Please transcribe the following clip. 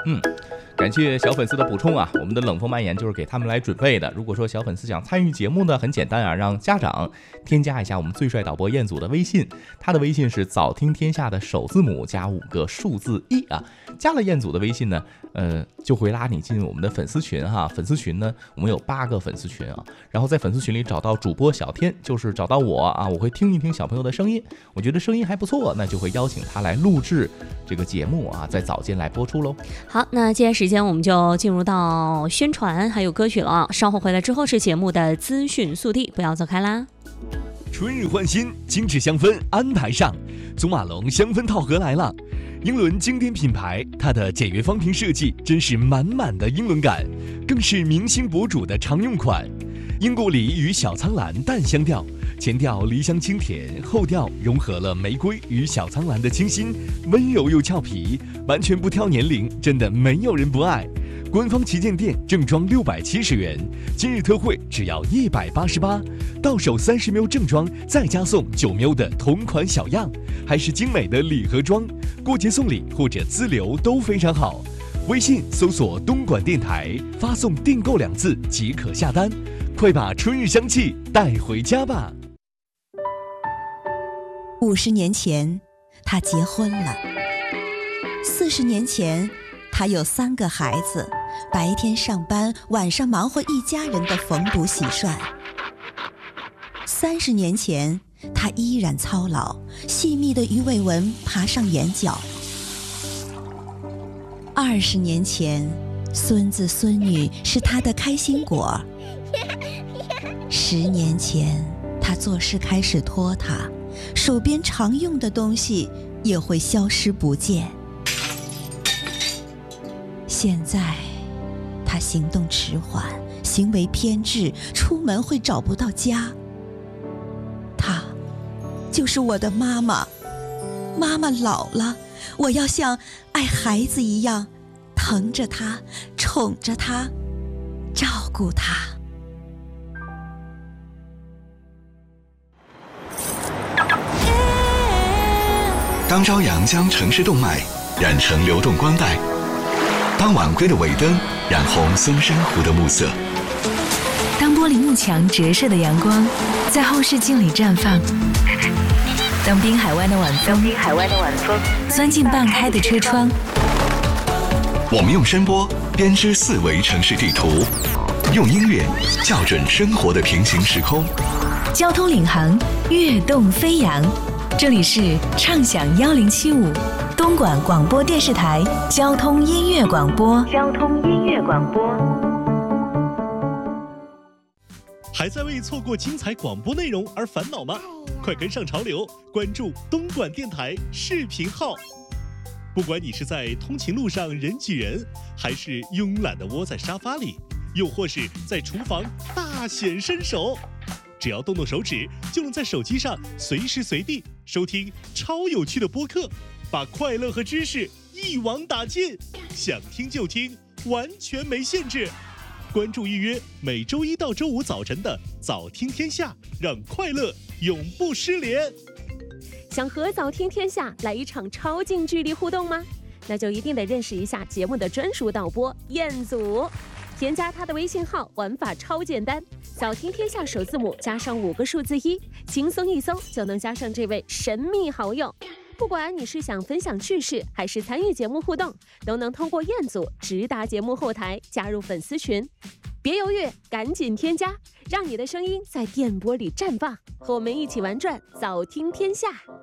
感谢小粉丝的补充啊，我们的冷风蔓延就是给他们来准备的。如果说小粉丝想参与节目呢，很简单啊，让家长添加一下我们最帅导播彦祖的微信，他的微信是早听天下的首字母加5个数字1啊。加了彦祖的微信呢，就会拉你进我们的粉丝群哈。粉丝群呢，我们有8个粉丝群啊，然后在粉丝群里找到主播小天，就是找到我啊，我会听一听小朋友的声音，我觉得声音还不错，那就会邀请他来录制这个节目啊，在早间来播出喽。 好，那接下来时间我们就进入到宣传还有歌曲了，稍后回来之后是节目的资讯速递，不要走开啦。 春日焕新，精致香氛安排上，祖马龙香氛套盒来了。英伦经典品牌，它的简约方瓶设计真是满满的英伦感，更是明星博主的常用款。英国梨与小苍兰淡香调，前调梨香清甜，后调融合了玫瑰与小苍兰的清新，温柔又俏皮，完全不挑年龄，真的没有人不爱。官方旗舰店正装670元，今日特惠只要188，到手30ml正装，再加送9ml的同款小样，还是精美的礼盒装，过节送礼或者自留都非常好。微信搜索东莞电台，发送订购2字即可下单，快把春日香气带回家吧。 50年前，他结婚了。40年前，他有3个孩子，白天上班，晚上忙活一家人的缝补洗涮。30年前，他依然操劳，细密的鱼尾纹爬上眼角。20年前，孙子孙女是他的开心果。10年前，他做事开始拖沓，手边常用的东西也会消失不见。现在他行动迟缓，行为偏执，出门会找不到家。她就是我的妈妈。妈妈老了，我要像爱孩子一样疼着她，宠着她，照顾她。 当朝阳将城市动脉染成流动光带，当晚归的尾灯染红松山湖的暮色， 当玻璃幕墙折射的阳光在后视镜里绽放，当滨海湾的晚风钻进半开的车窗， 我们用声波编织4维城市地图，用音乐校准生活的平行时空。 交通领航，跃动飞扬。这里是畅享1075东莞广播电视台交通音乐广播。 还在为错过精彩广播内容而烦恼吗？快跟上潮流，关注东莞电台视频号。不管你是在通勤路上人挤人，还是慵懒地窝在沙发里，又或是在厨房大显身手，只要动动手指，就能在手机上随时随地收听超有趣的播客，把快乐和知识一网打尽，想听就听，完全没限制。关注预约每周1到周5早晨的早听天下，让快乐永不失联。 想和早听天下来一场超近距离互动吗？那就一定得认识一下节目的专属导播彦祖。添加他的微信号，玩法超简单，早听天下首字母加上5个数字1，轻松一搜就能加上这位神秘好友。不管你是想分享趣事，还是参与节目互动，都能通过彦祖直达节目后台加入粉丝群。别犹豫，赶紧添加，让你的声音在电波里绽放，和我们一起玩转早听天下。